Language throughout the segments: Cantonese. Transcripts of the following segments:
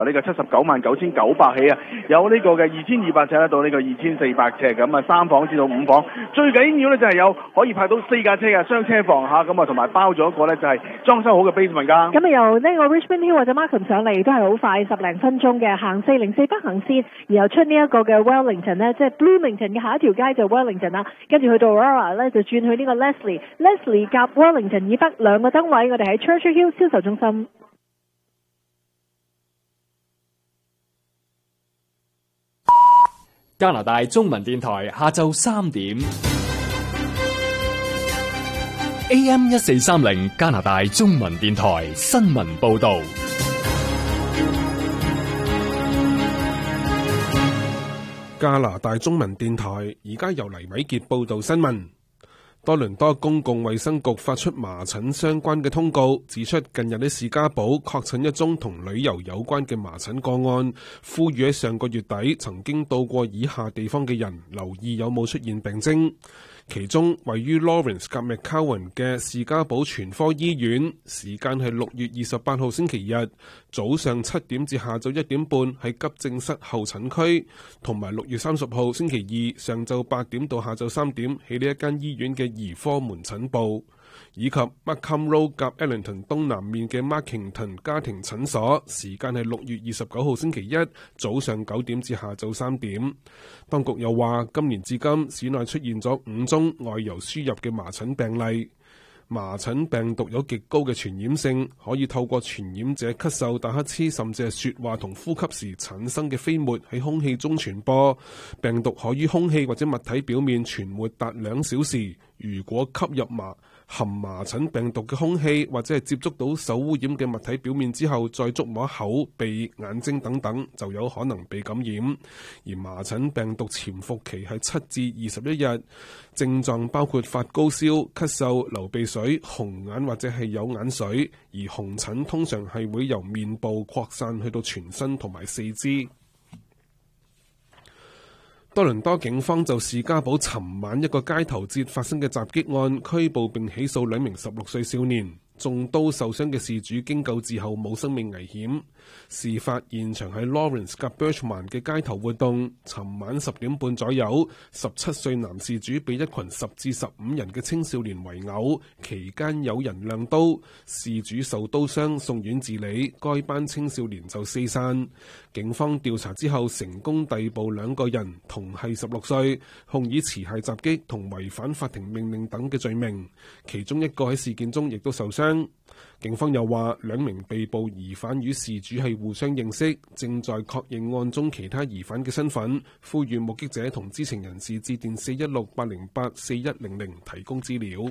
呢個799900起啊，有呢個嘅2200尺到呢個2400尺咁啊，3房至到5房，最緊要咧就係有可以泊到4架車嘅雙車房嚇，咁啊同埋包咗一個咧就係裝修好嘅 basement 㗎。 咁啊由呢個 Richmond Hill 或者 Markham 上嚟都係好快10零分鐘嘅，行404北行線，然後出呢一個嘅 Wellington 咧，即係 Bloomington 嘅下一條街就 Wellington 啦，跟住去到 Aurora 咧就轉去呢個 Leslie 夾 Wellington 以北兩個燈位，我哋喺 Churchill Hill 銷售中心。 加拿大中文電台下晝3點 AM 1430加拿大中文電台新聞報道。 加拿大中文電台而家由黎偉傑報道新聞。多倫多公共衛生局發出麻疹相關嘅通告，指出近日喺士嘉堡確診一宗同旅遊有關嘅麻疹個案，呼籲喺上個月底曾經到過以下地方嘅人留意有冇出現病徵。其中位於 Lawrence 及 McCowan 嘅士嘉堡全科醫院，時間係6月28號星期日早上7點至下晝1點半喺急症室候診區，同埋6月30號星期二上晝8點到下晝3點喺呢一間醫院嘅兒科門診部，以及 Markham Road 及 Eglinton 東南面嘅 Markington 家庭診所，時間係6月29號星期一早上9點至下晝3點。當局又話，今年至今市內出現咗5宗外遊輸入嘅麻疹病例。麻疹病毒有極高嘅傳染性，可以透過傳染者咳嗽、打乞嗤，甚至係說話同呼吸時產生嘅飛沫喺空氣中傳播。病毒可於空氣或者物體表面存活達2小時。如果吸入含麻疹病毒嘅空氣，或者係接觸到受污染嘅物體表面之後，再觸摸口、鼻、眼睛等等，就有可能被感染。而麻疹病毒潛伏期係7至21日，症狀包括發高燒、咳嗽、流鼻水、紅眼或者係有眼水，而紅疹通常係會由面部擴散去到全身同埋四肢。多倫多警方就士嘉堡尋晚一個街頭節發生嘅襲擊案拘捕並起訴2名16歲少年。中刀受傷嘅事主經救治後冇生命危險。事發現場喺 Lawrence 及 Birchmont 嘅街頭活動，尋晚10點半左右，17歲男事主被一群10至15人嘅青少年圍毆，期間有人亮刀，事主受刀傷送院治理，該班青少年就四散。警方調查之後成功逮捕2個人，同係16歲，控以持械襲擊同違反法庭命令等嘅罪名，其中一個喺事件中亦都受傷。警方又話2名被捕疑犯與事主係互相認識，正在確認案中其他疑犯嘅身份，呼籲目擊者同知情人士致電416-808-4100提供資料。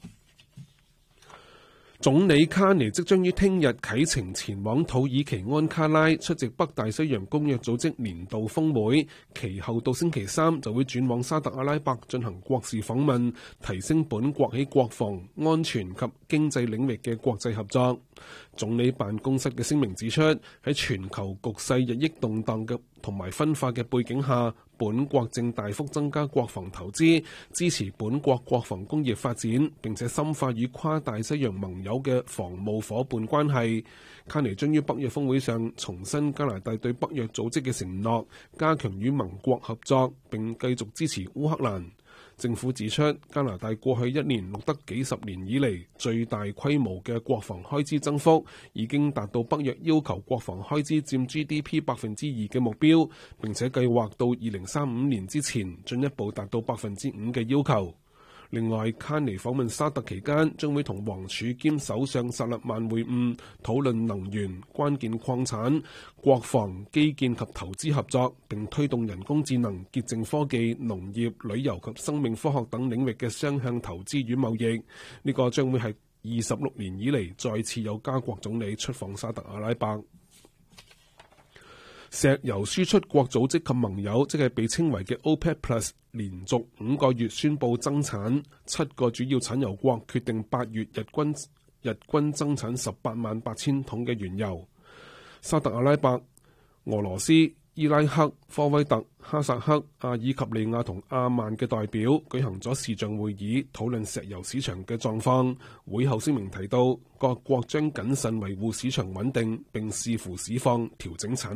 總理卡尼即將於聽日啟程前往土耳其安卡拉出席北大西洋公約組織年度峰會，其後到星期3就會轉往沙特阿拉伯進行國事訪問，提升本國喺國防、安全及經濟領域嘅國際合作。總理辦公室嘅聲明指出，喺全球局勢日益動盪嘅同埋分化嘅背景下，本國正大幅增加國防投資，支持本國國防工業發展，並且深化與跨大西洋盟友嘅防務夥伴關係。卡尼將於北約峰會上重申加拿大對北約組織嘅承諾，加強與盟國合作，並繼續支持烏克蘭。政府指出，加拿大過去1年錄得幾十年以嚟最大規模嘅國防開支增幅，已經達到北約要求國防開支佔 GDP 2% 嘅目標，並且計劃到2035年之前進一步達到5% 嘅要求。另外，卡尼訪問沙特期間，將會同王儲兼首相薩勒曼會晤，討論能源、關鍵礦產、國防、基建及投資合作，並推動人工智能、潔淨科技、農業、旅遊及生命科學等領域嘅雙向投資與貿易。呢個將會係26年以嚟再次有加國總理出訪沙特阿拉伯。石油輸出國組織及盟友，即係被稱為嘅 OPEC Plus， 連續5個月宣布增產，7個主要產油國決定8月日均增產188000桶嘅原油。沙特阿拉伯、俄羅斯、 伊拉克、科威特、哈薩克、阿爾及利亞同阿曼嘅代表舉行咗視像會議，討論石油市場嘅狀況。會後聲明提到，各國將謹慎維護市場穩定，並視乎市況調整產